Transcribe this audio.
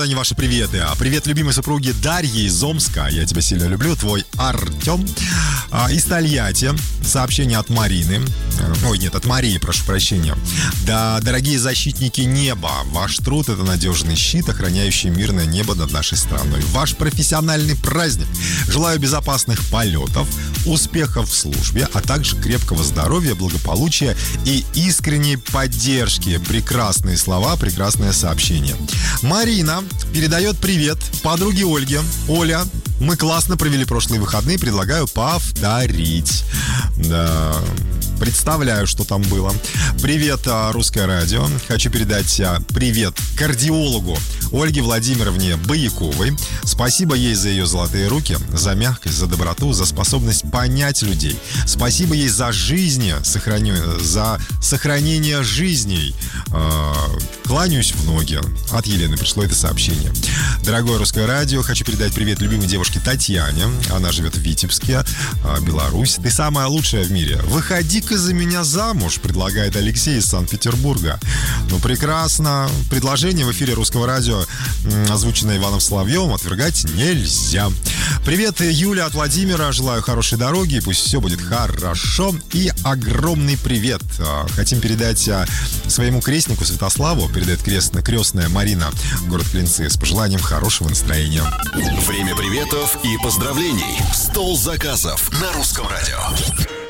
они ваши приветы. Привет любимой супруге Дарье из Омска. Я тебя сильно люблю. Твой Артем. Из Тольятти. Сообщение от Марины. От Марии, прошу прощения. Да, дорогие защитники неба, ваш труд — это надежный щит, охраняющий мирное небо над нашей страной. Ваш профессиональный праздник. Желаю безопасных полетов, успехов в службе, а также крепкого здоровья, благополучия и искренней поддержки. Прекрасные слова, прекрасное сообщение. Марина передает привет подруге Ольге. Оля, мы классно провели прошлые выходные, предлагаю повторить. Да, представляю, что там было. Привет, Русское радио. Хочу передать привет кардиологу Ольге Владимировне Бояковой. Спасибо ей за ее золотые руки, за мягкость, за доброту, за способность понять людей. Спасибо ей за жизни, за сохранение жизней. Кланяюсь в ноги. От Елены пришло это сообщение. Дорогое Русское радио, хочу передать привет любимой девушке Татьяне. Она живет в Витебске, Беларусь. Ты самая лучшая в мире. Выходи-ка за меня замуж, предлагает Алексей из Санкт-Петербурга. Ну, прекрасно. Предложение в эфире Русского радио, озвученное Иваном Соловьевым, отвергать нельзя. Привет, Юля от Владимира. Желаю хорошей дороги, пусть все будет хорошо. И огромный привет хотим передать своему крестнику Святославу. Передает крестная Марина, город Клинцы, с пожеланием хорошего настроения. Время приветов и поздравлений. Стол заказов на Русском радио.